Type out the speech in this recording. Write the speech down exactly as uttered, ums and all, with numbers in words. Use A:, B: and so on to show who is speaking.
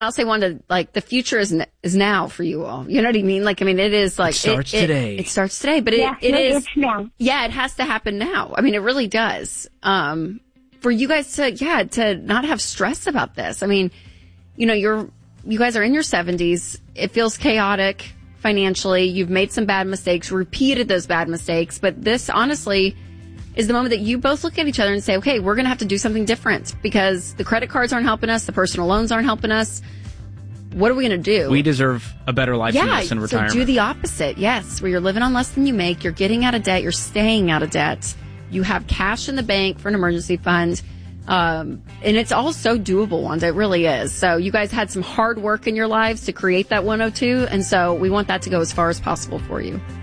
A: I'll say one to like the future is n- is now for you all. You know what I mean? Like, I mean, it is like
B: it starts
A: it,
B: today.
A: It, it starts today, but it,
C: Yeah,
A: it
C: no,
A: is
C: it's now.
A: Yeah, it has to happen now. I mean, it really does. Um, for you guys to yeah to not have stress about this. I mean, you know, you're you guys are in your seventies. It feels chaotic financially. You've made some bad mistakes, repeated those bad mistakes, but this honestly is the moment that you both look at each other and say, okay, we're going to have to do something different because the credit cards aren't helping us. The personal loans aren't helping us. What are we going to do?
B: We deserve a better life
A: yeah,
B: than this in retirement.
A: So do the opposite. Yes, where you're living on less than you make. You're getting out of debt. You're staying out of debt. You have cash in the bank for an emergency fund. Um, and it's all so doable ones. It really is. So you guys had some hard work in your lives to create that one oh two. And so we want that to go as far as possible for you.